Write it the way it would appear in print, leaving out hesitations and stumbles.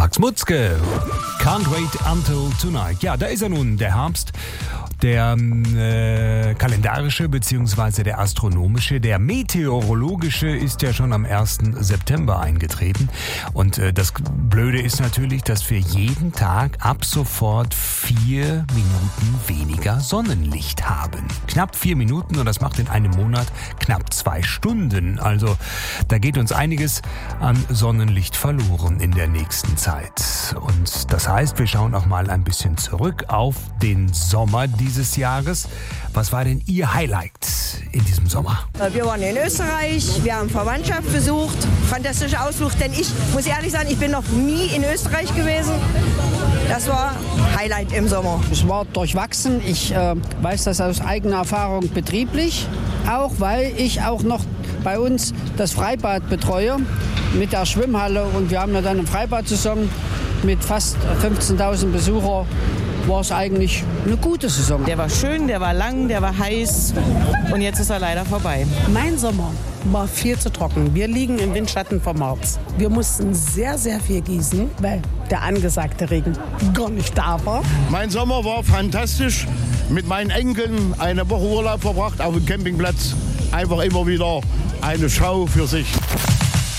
Max Mutzke, Can't Wait Until Tonight. Ja, da ist er nun, der Herbst. Der kalendarische bzw. der astronomische, der meteorologische ist ja schon am 1. September eingetreten. Und das Blöde ist natürlich, dass wir jeden Tag ab sofort 4 Minuten weniger Sonnenlicht haben. Knapp 4 Minuten und das macht in einem Monat knapp 2 Stunden. Also da geht uns einiges an Sonnenlicht verloren in der nächsten Zeit. Und das heißt, wir schauen auch mal ein bisschen zurück auf den Sommer dieses Jahres. Was war denn Ihr Highlight in diesem Sommer? Wir waren in Österreich, wir haben Verwandtschaft besucht, fantastische Ausflug, denn ich muss ehrlich sagen, ich bin noch nie in Österreich gewesen. Das war Highlight im Sommer. Es war durchwachsen. Ich weiß das aus eigener Erfahrung betrieblich, auch weil ich auch noch bei uns das Freibad betreue mit der Schwimmhalle und wir haben ja dann eine Freibad-Saison mit fast 15.000 Besuchern. War es eigentlich eine gute Saison. Der war schön, der war lang, der war heiß und jetzt ist er leider vorbei. Mein Sommer war viel zu trocken. Wir liegen im Windschatten vom Harz. Wir mussten sehr, sehr viel gießen, weil der angesagte Regen gar nicht da war. Mein Sommer war fantastisch. Mit meinen Enkeln eine Woche Urlaub verbracht auf dem Campingplatz. Einfach immer wieder eine Schau für sich.